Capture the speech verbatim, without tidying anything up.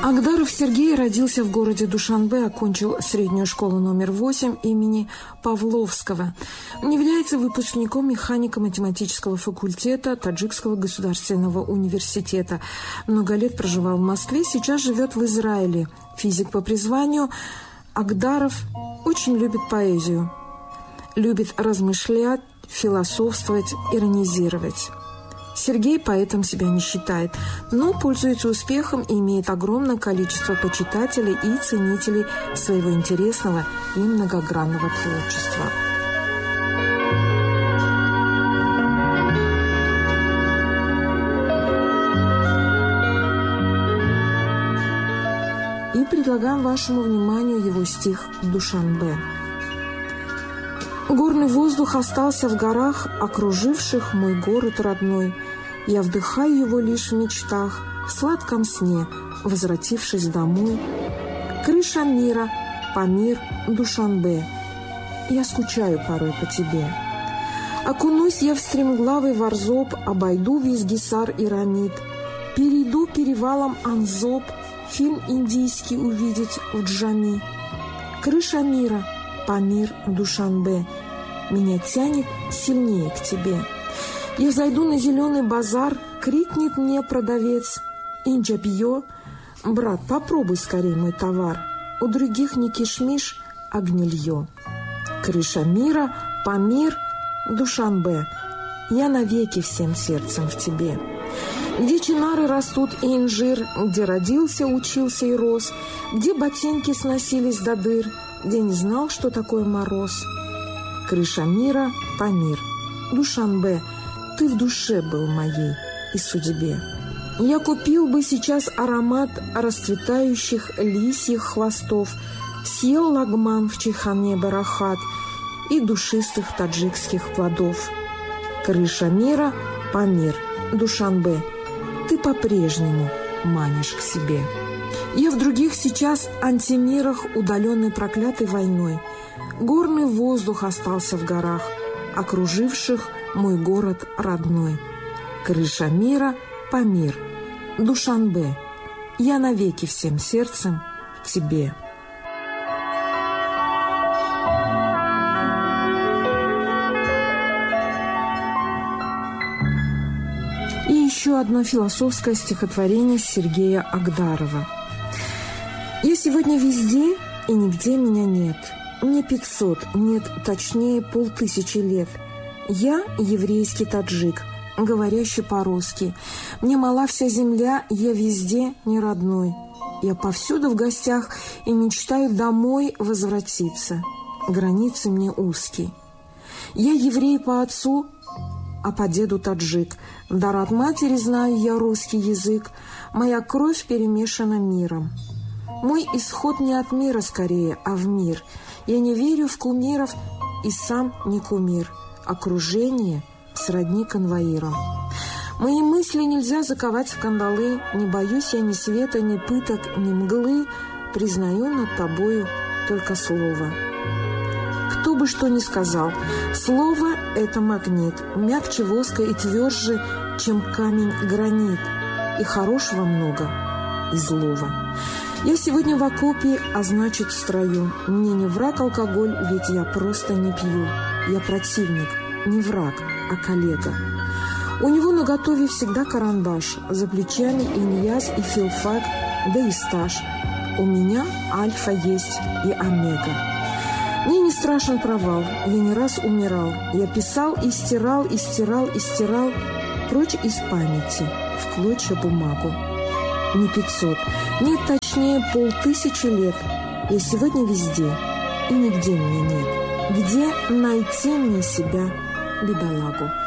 Агдаров Сергей родился в городе Душанбе, окончил среднюю школу номер восемь имени Павловского. Он является выпускником механико-математического факультета Таджикского государственного университета. Много лет проживал в Москве, сейчас живет в Израиле. Физик по призванию. Агдаров очень любит поэзию, любит размышлять, философствовать, иронизировать. Сергей поэтом себя не считает, но пользуется успехом и имеет огромное количество почитателей и ценителей своего интересного и многогранного творчества. И предлагаем вашему вниманию его стих «Душанбе». Горный воздух остался в горах, окруживших мой город родной. Я вдыхаю его лишь в мечтах, в сладком сне, возвратившись домой. Крыша мира, Памир, Душанбе. Я скучаю порой по тебе. Окунусь я в стремглавый Варзоб, обойду весь Гисар и Рамид. Перейду перевалом Анзоб, фильм индийский увидеть в Джами. Крыша мира, Памир, Душанбе. Меня тянет сильнее к тебе. Я зайду на зеленый базар, крикнет мне продавец: «Инджабьё, брат, попробуй скорее мой товар. У других не кишмиш, а гнилье». Крыша мира, Памир, Душанбе. Я навеки всем сердцем в тебе. Где чинары растут и инжир, где родился, учился и рос, где ботинки сносились до дыр, где не знал, что такое мороз. Крыша мира, Памир, Душанбе, ты в душе был моей и судьбе. Я купил бы сейчас аромат расцветающих лисьих хвостов, съел лагман в чайхане барахат и душистых таджикских плодов. Крыша мира, Памир, Душанбе, ты по-прежнему манишь к себе. Я в других сейчас антимирах, удаленный проклятой войной. Горный воздух остался в горах, окруживших мой город родной. Крыша мира, Памир, Душанбе, я навеки всем сердцем к тебе. И еще одно философское стихотворение Сергея Агдарова. «Я сегодня везде, и нигде меня нет. Мне пятьсот, нет, точнее полтысячи лет. Я еврейский таджик, говорящий по-русски. Мне мала вся земля, я везде не родной. Я повсюду в гостях и мечтаю домой возвратиться. Границы мне узкие. Я еврей по отцу, а по деду таджик. Дар от матери знаю я русский язык. Моя кровь перемешана миром. Мой исход не от мира скорее, а в мир. Я не верю в кумиров и сам не кумир. Окружение сродни конвоирам. Мои мысли нельзя заковать в кандалы. Не боюсь я ни света, ни пыток, ни мглы. Признаю над тобою только слово. Кто бы что ни сказал, слово — это магнит, мягче воска и тверже, чем камень гранит. И хорошего много, и злого. Я сегодня в окопе, а значит в строю. Мне не враг алкоголь, ведь я просто не пью. Я противник, не враг, а коллега. У него наготове всегда карандаш, за плечами и нияз, и филфак, да и стаж. У меня альфа есть и омега. Мне не страшен провал, я не раз умирал. Я писал и стирал, и стирал, и стирал прочь из памяти в клочья бумагу. Не пятьсот, нет, точнее полтысячи лет. Я сегодня везде, и нигде меня нет. Где найти мне себя, бедолагу?